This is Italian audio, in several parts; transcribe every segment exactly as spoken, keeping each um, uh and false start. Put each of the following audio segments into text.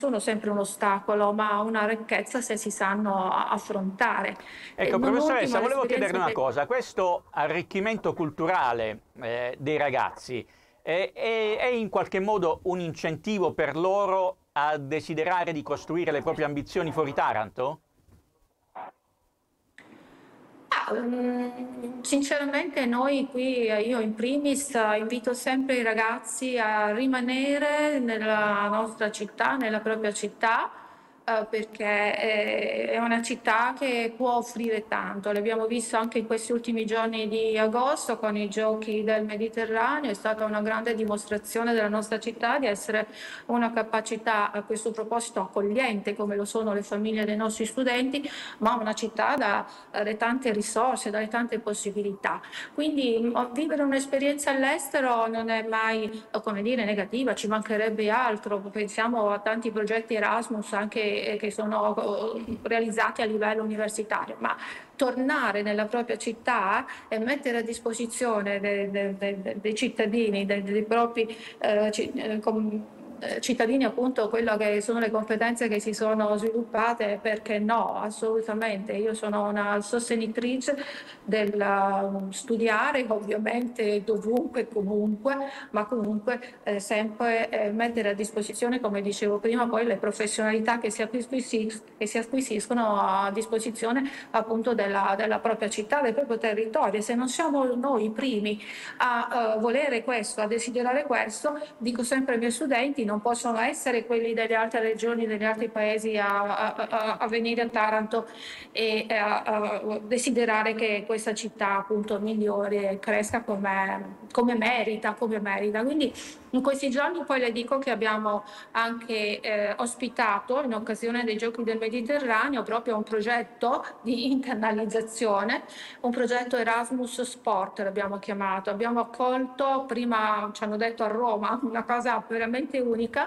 sono sempre un ostacolo, ma una ricchezza se si sanno affrontare. Ecco, Non ultimo professoressa, volevo chiederle l'esperienza una che... cosa. Questo arricchimento culturale eh, dei ragazzi è, è- è in qualche modo un incentivo per loro a desiderare di costruire le proprie ambizioni fuori Taranto? Ah, mm, sinceramente noi qui, eh, io in primis, eh, invito sempre i ragazzi a rimanere nella nostra città, nella propria città, eh, perché è è una città che può offrire tanto. L'abbiamo visto anche in questi ultimi giorni di agosto con i giochi del Mediterraneo, è stata una grande dimostrazione della nostra città di essere una capacità a questo proposito accogliente, come lo sono le famiglie dei nostri studenti, ma una città da dalle tante risorse, dalle tante possibilità. Quindi mh, vivere un'esperienza all'estero non è mai, eh, come dire, negativa, ci mancherebbe altro. Pensiamo a tanti progetti Erasmus anche eh, che sono eh, realizzati a livello universitario, ma tornare nella propria città e mettere a disposizione dei, dei- dei- dei cittadini, dei, dei propri eh, ci- eh, com- eh, cittadini appunto quello che sono le competenze che si sono sviluppate, perché no, assolutamente. Io sono una sostenitrice del uh, studiare ovviamente dovunque, comunque, ma comunque eh, sempre eh, mettere a disposizione, come dicevo prima, poi le professionalità che si, acquisiscono, che si acquisiscono a disposizione appunto della, della propria città, del proprio territorio. E se non siamo noi i primi a uh, volere questo, a desiderare questo, dico sempre ai miei studenti, non possono essere quelli delle altre regioni, degli altri paesi a, a, a venire a Taranto e a, a desiderare che questa città appunto migliori e cresca come, come merita, come merita. Quindi in questi giorni poi le dico che abbiamo anche eh, ospitato in occasione dei Giochi del Mediterraneo proprio un progetto di internalizzazione, un progetto Erasmus Sport l'abbiamo chiamato. Abbiamo accolto, prima ci hanno detto a Roma, una cosa veramente unica,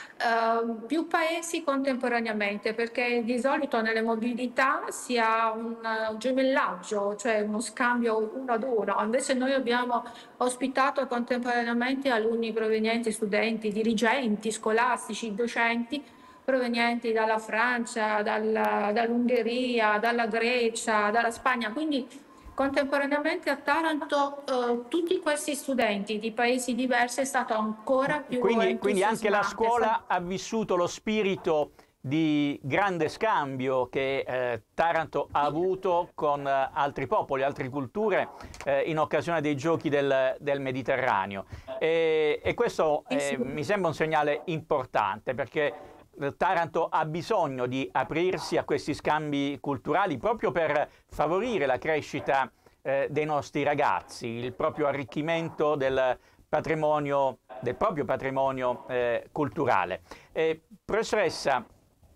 eh, più paesi contemporaneamente, perché di solito nelle mobilità si ha un uh, gemellaggio, cioè uno scambio uno ad uno. Invece noi abbiamo ospitato contemporaneamente alunni provenienti, studenti, dirigenti scolastici, docenti provenienti dalla Francia, dalla- dall'Ungheria, dalla Grecia, dalla Spagna. Quindi contemporaneamente a Taranto eh, tutti questi studenti di paesi diversi è stato ancora più Quindi, quindi anche la entusiasmante. scuola ha vissuto lo spirito di grande scambio che eh, Taranto ha avuto con eh, altri popoli, altre culture eh, in occasione dei giochi del, del Mediterraneo. E, e questo Sì, eh, sì. mi sembra un segnale importante perché eh, Taranto ha bisogno di aprirsi a questi scambi culturali proprio per favorire la crescita eh, dei nostri ragazzi, il proprio arricchimento del patrimonio, del proprio patrimonio eh, culturale. Eh, professoressa,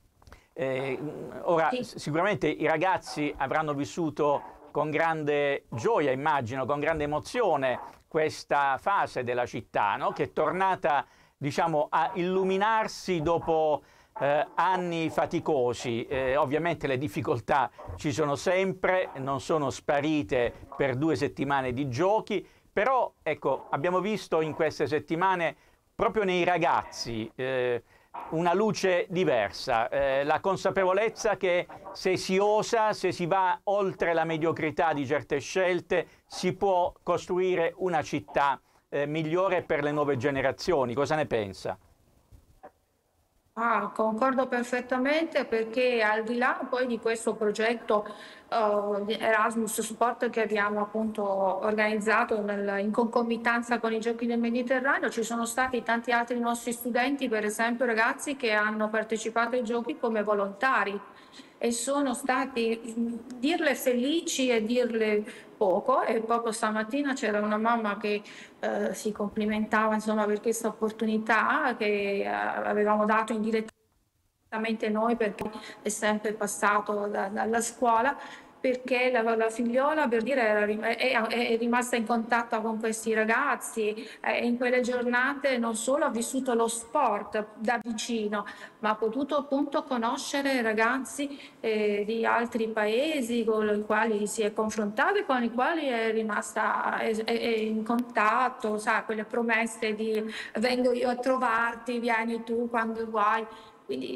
eh, ora Sì. sicuramente i ragazzi avranno vissuto con grande gioia, immagino, con grande emozione questa fase della città, no? Che è tornata, diciamo, a illuminarsi dopo eh, anni faticosi. Eh, ovviamente le difficoltà ci sono sempre, non sono sparite per due settimane di giochi, però ecco, abbiamo visto in queste settimane proprio nei ragazzi eh, una luce diversa, eh, la consapevolezza che se si osa, se si va oltre la mediocrità di certe scelte, si può costruire una città eh, migliore per le nuove generazioni. Cosa ne pensa? Ah, concordo perfettamente perché al di là poi di questo progetto eh, di Erasmus Sport che abbiamo appunto organizzato nel- in concomitanza con i Giochi del Mediterraneo, ci sono stati tanti altri nostri studenti, per esempio ragazzi che hanno partecipato ai Giochi come volontari e sono stati mh, dirle felici e dirle poco. E proprio stamattina c'era una mamma che eh, si complimentava insomma per questa opportunità che eh, avevamo dato indirettamente noi, perché è sempre passato da- dalla scuola, perché la, la figliola per dire era rim- è, è rimasta in contatto con questi ragazzi e in quelle giornate non solo ha vissuto lo sport da vicino, ma ha potuto appunto conoscere ragazzi eh, di altri paesi con i quali si è confrontata e con i quali è rimasta è, è- è in contatto, sa, quelle promesse di vengo io a trovarti, vieni tu quando vuoi. Quindi